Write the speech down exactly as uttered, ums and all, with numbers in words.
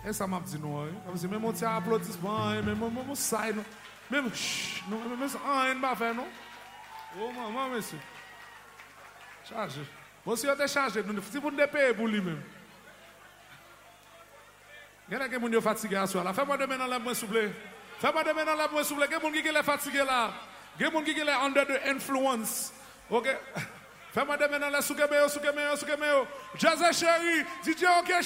Et ça m'a dit non. Parce que même mon petit applaudissement, même mon saï, même chut, non, même ça, rien ne va faire, non? Oh, maman, monsieur. Chargé. Monsieur, t'es chargé. Si vous ne payez pour lui-même. Il y a des gens qui sont fatigués à soi. Fais-moi demain dans la main, s'il vous plaît. Fais-moi demain dans la main, s'il vous plaît. Il y a des gens qui sont fatigués là. Il y a des gens qui sont under the influence. Ok? Fais-moi demain dans la souke meyo, souke meyo, souke meyo. Jazz chéri. D J OK.